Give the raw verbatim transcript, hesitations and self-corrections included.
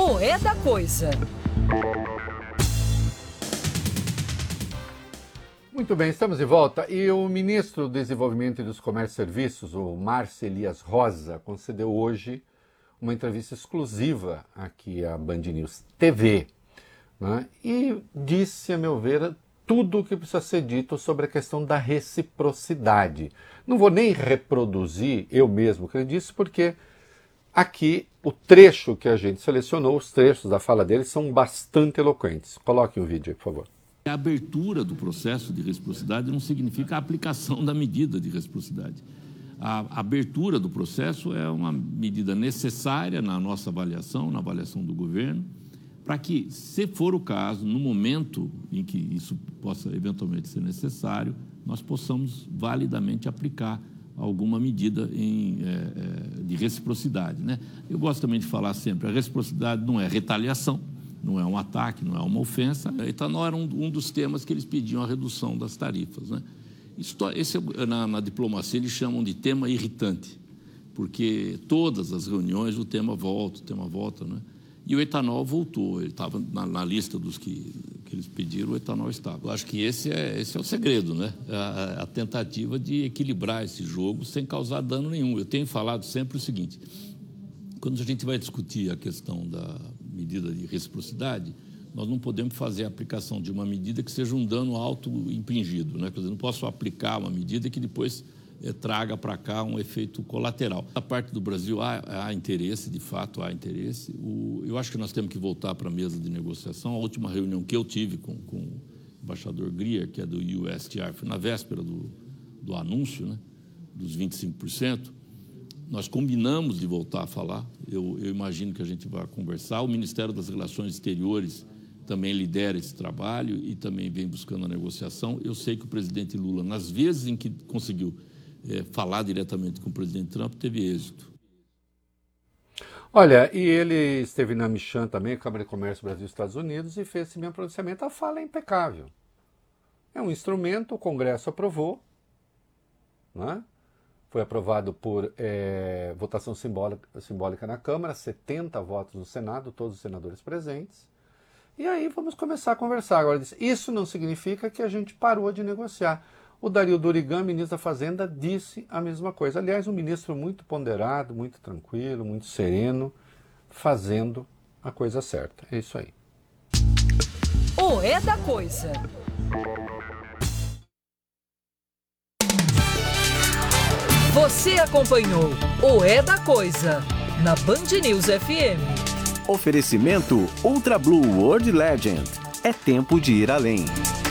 O É da Coisa. Muito bem, estamos de volta. E o ministro do Desenvolvimento e dos Comércios e Serviços, o Márcio Elias Rosa, concedeu hoje uma entrevista exclusiva aqui à Band News T V, né? E disse, a meu ver, tudo o que precisa ser dito sobre a questão da reciprocidade. Não vou nem reproduzir eu mesmo o que ele disse, porque aqui o trecho que a gente selecionou, os trechos da fala dele, são bastante eloquentes. Coloque o vídeo aí, por favor. A abertura do processo de reciprocidade não significa a aplicação da medida de reciprocidade. A abertura do processo é uma medida necessária na nossa avaliação, na avaliação do governo, para que, se for o caso, no momento em que isso possa eventualmente ser necessário, nós possamos validamente aplicar alguma medida em, é, de reciprocidade, né? Eu gosto também de falar sempre, a reciprocidade não é retaliação, não é um ataque, não é uma ofensa. O etanol era um, um dos temas que eles pediam a redução das tarifas, né? Isso, esse, na, na diplomacia eles chamam de tema irritante, porque todas as reuniões o tema volta, o tema volta, né? E o etanol voltou, ele estava na, na lista dos que, que eles pediram, o etanol estava. Eu acho que esse é, esse é o segredo, né? A, a tentativa de equilibrar esse jogo sem causar dano nenhum. Eu tenho falado sempre o seguinte, quando a gente vai discutir a questão da medida de reciprocidade, nós não podemos fazer a aplicação de uma medida que seja um dano auto-impingido, né? Quer dizer, não posso aplicar uma medida que depois eh, traga para cá um efeito colateral. Da parte do Brasil há, há interesse, de fato há interesse. O, eu acho que nós temos que voltar para a mesa de negociação. A última reunião que eu tive com, com o embaixador Greer, que é do U S T R, foi na véspera do, do anúncio, né, dos vinte e cinco por cento. Nós combinamos de voltar a falar, eu, eu imagino que a gente vai conversar. O Ministério das Relações Exteriores também lidera esse trabalho e também vem buscando a negociação. Eu sei que o presidente Lula, nas vezes em que conseguiu é, falar diretamente com o presidente Trump, teve êxito. Olha, e ele esteve na Michan também, Câmara de Comércio Brasil e Estados Unidos, e fez esse mesmo pronunciamento. A fala é impecável. É um instrumento, o Congresso aprovou, não é? Foi aprovado por é, votação simbólica, simbólica na Câmara, setenta votos no Senado, todos os senadores presentes. E aí vamos começar a conversar. Agora, isso não significa que a gente parou de negociar. O Dario Durigan, ministro da Fazenda, disse a mesma coisa. Aliás, um ministro muito ponderado, muito tranquilo, muito sereno, fazendo a coisa certa. É isso aí. O É da Coisa. Você acompanhou o É da Coisa na Band News F M. Oferecimento Ultra Blue World Legend. É tempo de ir além.